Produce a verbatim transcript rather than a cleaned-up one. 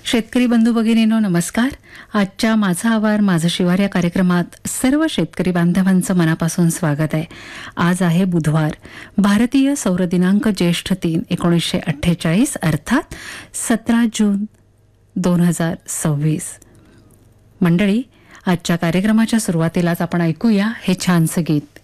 शेतकरी बंधू भगिनींनो नमस्कार. आजच्या माझा आवार माझं शिवार या कार्यक्रमात सर्व शेतकरी बांधवांचं मनापासून स्वागत आहे. आज आहे बुधवार, भारतीय सौर दिनांक ज्येष्ठ तीन एकोणीसशे अठ्ठेचाळीस अर्थात सतरा जून दोन हजार सव्वीस. मंडळी, आजच्या कार्यक्रमाच्या सुरुवातीलाच आपण ऐकूया हे छानसं गीत.